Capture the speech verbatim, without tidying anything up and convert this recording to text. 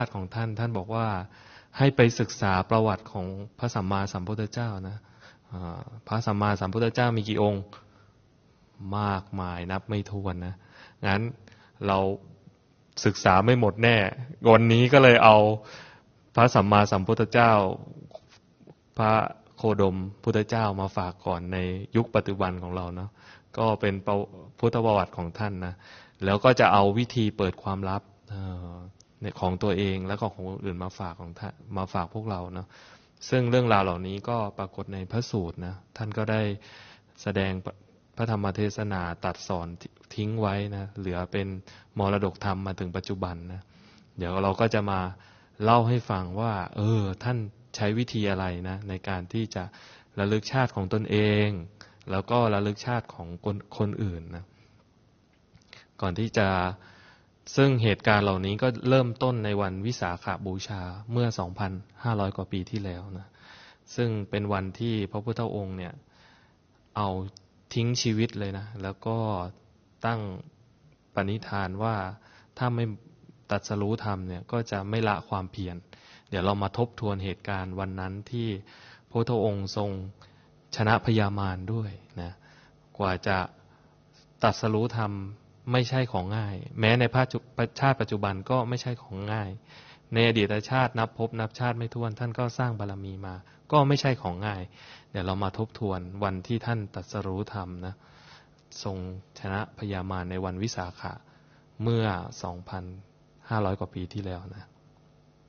ของท่านท่านบอกว่าให้ไปศึกษาประวัติของพระสัมมาสัมพุทธเจ้านะพระสัมมาสัมพุทธเจ้ามีกี่องค์มากมายนับไม่ถ้วนนะงั้นเราศึกษาไม่หมดแน่วันนี้ก็เลยเอาพระสัมมาสัมพุทธเจ้าพระโคดมพุทธเจ้ามาฝากก่อนในยุคปัจจุบันของเราเนาะก็เป็นพุทธประวัติของท่านนะแล้วก็จะเอาวิธีเปิดความลับของตัวเองแล้วก็ของคนอื่นมาฝากของท่านมาฝากพวกเราเนาะซึ่งเรื่องราวเหล่านี้ก็ปรากฏในพระสูตรนะท่านก็ได้แสดงพระธรรมเทศนาตัดสอนทิ้งไว้นะเหลือเป็นมรดกธรรมมาถึงปัจจุบันนะเดี๋ยวเราก็จะมาเล่าให้ฟังว่าเออท่านใช้วิธีอะไรนะในการที่จะระลึกชาติของตนเองแล้วก็ระลึกชาติของคนคนอื่นนะก่อนที่จะซึ่งเหตุการณ์เหล่านี้ก็เริ่มต้นในวันวิสาขบูชาเมื่อ สองพันห้าร้อย กว่าปีที่แล้วนะซึ่งเป็นวันที่พระพุทธองค์เนี่ยเอาทิ้งชีวิตเลยนะแล้วก็ตั้งปณิธานว่าถ้าไม่ตรัสรู้ธรรมเนี่ยก็จะไม่ละความเพียรเดี๋ยวเรามาทบทวนเหตุการณ์วันนั้นที่พระพุทธองค์ทรงชนะพญามารด้วยนะกว่าจะตรัสรู้ธรรมไม่ใช่ของง่ายแม้ในชาติปัจจุบันก็ไม่ใช่ของง่ายในอดีตชาตินับภพนับชาติไม่ถ้วนท่านก็สร้างบารมีมาก็ไม่ใช่ของง่ายเดี๋ยวเรามาทบทวนวันที่ท่านตรัสรู้ธรรมนะทรงชนะพญามารในวันวิสาขะเมื่อ สองพันห้าร้อย กว่าปีที่แล้วนะ